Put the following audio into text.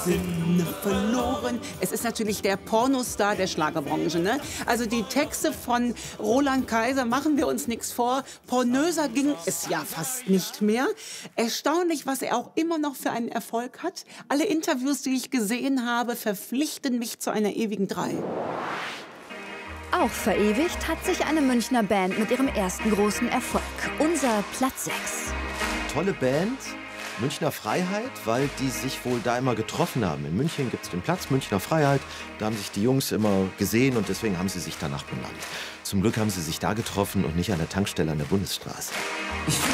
Sinne verloren. Es ist natürlich der Pornostar der Schlagerbranche, ne? Also die Texte von Roland Kaiser, machen wir uns nichts vor. Pornöser ging es ja fast nicht mehr. Erstaunlich, was er auch immer noch für einen Erfolg hat. Alle Interviews, die ich gesehen habe, verpflichten mich zu einer ewigen 3. Auch verewigt hat sich eine Münchner Band mit ihrem ersten großen Erfolg. Unser Platz 6. Tolle Band, Münchner Freiheit, weil die sich wohl da immer getroffen haben. In München gibt es den Platz Münchner Freiheit, da haben sich die Jungs immer gesehen und deswegen haben sie sich danach benannt. Zum Glück haben sie sich da getroffen und nicht an der Tankstelle an der Bundesstraße.